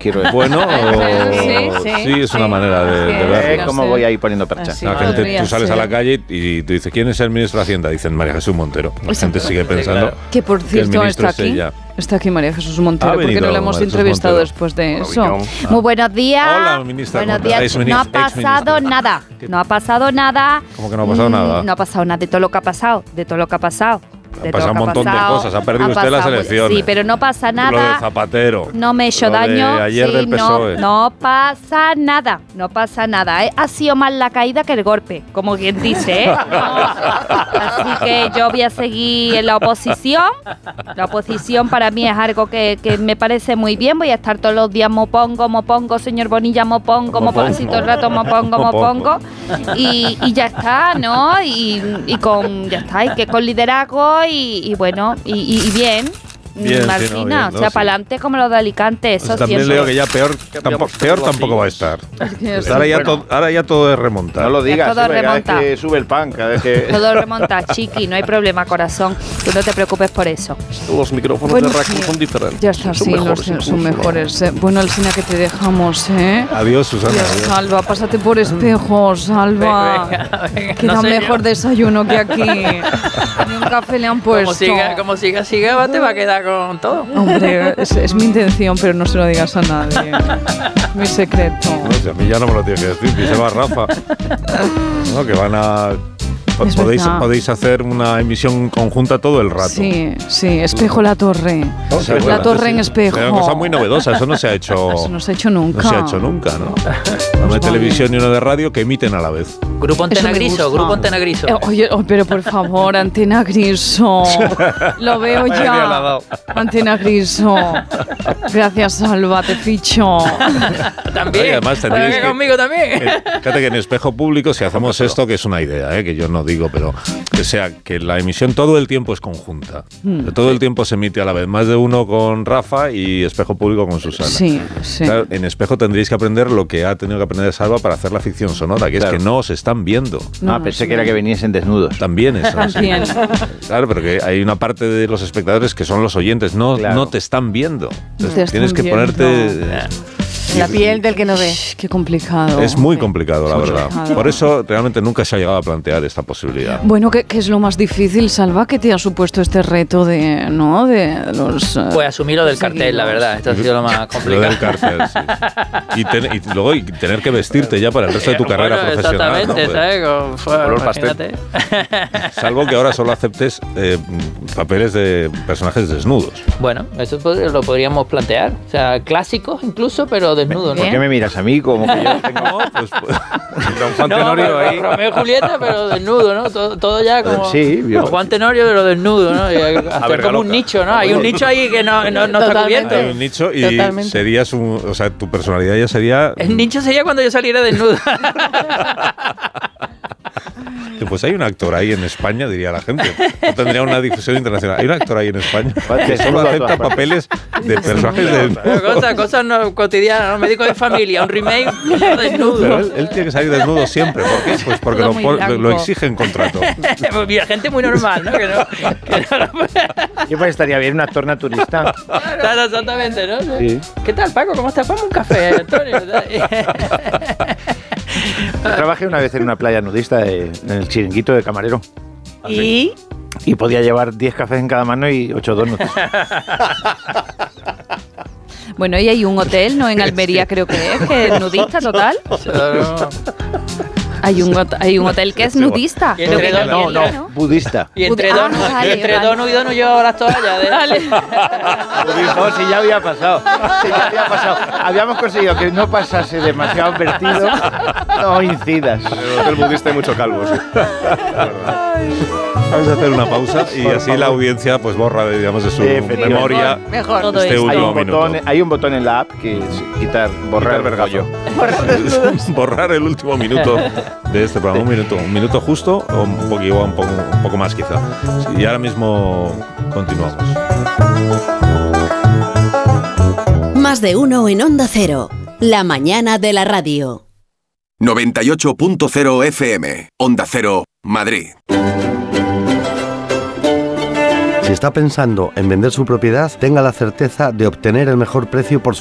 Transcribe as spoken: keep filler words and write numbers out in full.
quiero decir. Bueno, o... sí, sí, sí, es una sí. manera de, de verlo. Es como voy ahí poniendo perchas. Así La gente, podría tú sales ser. a la calle y tú dices, ¿quién es el ministro de Hacienda? Dicen María Jesús Montero. La gente sigue pensando claro. Que por que el cierto ministro está es aquí. ella. Está aquí María Jesús Montero, Ha porque venido no la hemos María Jesús entrevistado Montero. después de eso. Maravillón. Muy buenos días. Hola, ministra. Buenos ¿Cómo está? días. Ex minis- No ha ex pasado ministra. nada. No ha pasado nada. ¿Cómo que no ha pasado Mm, nada? No ha pasado nada de todo lo que ha pasado. De todo lo que ha pasado. De Ha todo pasado lo un que ha montón de pasado. cosas. Ha perdido Ha usted las pasado- elecciones. Sí, pero no pasa Lo de nada. Zapatero. No me he hecho Lo de daño. ayer Sí, del P S O E. no, no pasa nada. No pasa nada. ¿eh? Ha sido más la caída que el golpe, como quien dice. ¿eh? No. Así que yo voy a seguir en la oposición. La oposición para mí es algo que, que me parece muy bien. Voy a estar todos los días mopongo, mopongo, señor Bonilla, mopongo, mopongo. Así todo el rato mopongo, mopongo. Y, y ya está, ¿no? Y, y con, ya está, y que con liderazgo y, y bueno, y, y, y bien. Bien, sí, Martina, no, bien, o no, sea, sí. para adelante como lo de Alicante, eso Pues también siempre. leo que ya peor, tampoco, peor tampoco va a estar. Ahora ya, Bueno. to- ahora ya todo es remontar. No lo digas, todo ¿eh? Cada vez remonta. que sube el pan, cada vez que... Todo remonta, chiqui, no hay problema, corazón. Tú no te preocupes por eso. Los micrófonos Bueno, de Rackman sí. son diferentes. Ya está, son sí, mejores, los, son incluso. mejores. eh. Bueno, Alsina, que te dejamos, ¿eh? Adiós, Susana. Ya, adiós. Salva, pásate por espejo, Salva. Venga, venga, Que no da sé yo. mejor desayuno que aquí. Ni un café le han puesto. Como siga, como siga, siga, te va a quedar con todo. Hombre, es, es mi intención, pero no se lo digas a nadie. Es mi secreto. No sé, a mí ya no me lo tiene que decir, que se va Rafa. No, que van a... po- Es Podéis, verdad. podéis hacer una emisión conjunta todo el rato. Sí, sí, espejo la torre. O sea, La bueno, torre en es- espejo. Es una cosa muy novedosa, eso no se ha hecho... Eso no se ha hecho nunca. No se ha hecho nunca, ¿no? Uno de televisión y uno de radio que emiten a la vez. Grupo Antena Eso me Griso, gusta. Grupo Antena Griso. Eh, Oye, oh, pero por favor, Antena Griso. Lo veo Vaya día le ha ya. dado. Antena Griso. Gracias, Salva, te ficho. También. Y además ¿Para tendríais que que- conmigo también? Eh, Fíjate que en espejo público, si hacemos esto, que es una idea, ¿eh? Que yo no digo, pero que sea que la emisión todo el tiempo es conjunta. Mm. Todo el tiempo se emite a la vez. Más de uno con Rafa y espejo público con Susana. Sí, sí. Claro, en espejo tendréis que aprender lo que ha tenido que aprender Salva para hacer la ficción sonora, que Claro. es que no os están viendo. No, No, pensé sí. que era que viniesen desnudos. También eso. sí. También. Claro, pero que hay una parte de los espectadores que son los oyentes, no, Claro. no te están viendo. Entonces, Te tienes que están ponerte... viendo. La piel del que no ve. Qué complicado. Es muy complicado, la Muy verdad. complicado. Por eso realmente nunca se ha llegado a plantear esta posibilidad. Bueno, ¿qué, qué es lo más difícil, Salva, que te ha supuesto este reto de, ¿no? De los... eh, Pues asumir lo del cartel, la seguidos? verdad. Esto ha sido lo más Lo complicado. del cárcel, sí. Y, ten- y luego y tener que vestirte ya para el resto de tu carrera Bueno, profesional. ¿no? Exactamente, Pues, ¿sabes? Como fue- Color pastel. imagínate. salvo que ahora solo aceptes eh, papeles de personajes desnudos. Bueno, eso pod- lo podríamos plantear. O sea, clásicos incluso, pero desnudos, ¿Por ¿no? qué me miras a mí? Como que yo tengo... No, pues, pues, Don Juan No, Tenorio pero ahí. Romeo y Julieta, pero desnudo, ¿no? Todo, todo ya como Sí, yo- como Juan Tenorio, pero desnudo, ¿no? Y hacer ver, como un Galoca. nicho, ¿no? Hay un nicho ahí que no, no, no está Totalmente. cubierto. hay un nicho y Totalmente. serías un, o sea, tu personalidad ya sería. El nicho sería cuando yo saliera desnudo. Pues hay un actor ahí en España, diría la gente. No tendría una difusión internacional. Hay un actor ahí en España que solo Desnudo a acepta todas partes. papeles de personajes Pero desnudos. cosas, cosas no cotidianas, ¿no? Médico de familia, un remake Pero desnudo. él, él tiene que salir desnudo siempre. ¿Por qué? Pues porque Todo lo, muy pon- blanco. lo exige en contrato. Mira, gente muy normal, ¿no? Que no, que no lo- Yo pues estaría bien un actor naturista. Claro, exactamente, ¿no? Sí. ¿Qué tal, Paco? ¿Cómo estás? Vamos un café, Antonio. Yo trabajé una vez en una playa nudista de- en el chiringuito de camarero. Y Y podía llevar diez cafés en cada mano y ocho donuts. Bueno, y hay un hotel, ¿no? En Almería creo que es, que es nudista total. Claro. Hay un, hot- hay un hotel que es nudista. Y entre Creo que dos- No, también, no, budista. Y entre, Ah, dono, vale, y entre vale. dono y dono yo las toallas. De... No, si ya había pasado. Si ya había pasado. Habíamos conseguido que no pasase demasiado advertido. No incidas. En el hotel budista hay mucho calvo, sí. Vamos a hacer una pausa y así la audiencia pues borra, digamos, de su Efectivamente. memoria mejor. Todo este esto. Hay último un, minuto. botón, hay un botón en la app que es quitar, borrar Quitar el vergazo. rollo. Borrar el último minuto de este programa, un minuto, un minuto justo o un poco, un poco, un poco más quizá. Sí, y ahora mismo continuamos. Más de uno en Onda Cero. La mañana de la radio. noventa y ocho punto cero F M, Onda Cero, Madrid. Si está pensando en vender su propiedad, tenga la certeza de obtener el mejor precio por su